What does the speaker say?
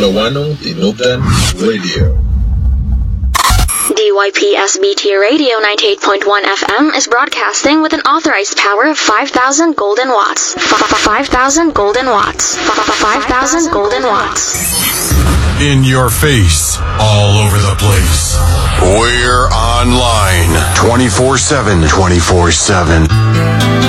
Lawano Tinubdan Radio. DYPSBT Radio 98.1 FM is broadcasting with an authorized power of 5,000 golden watts. 5,000 golden watts. 5,000 golden watts. In your face, all over the place. We're online 24/7.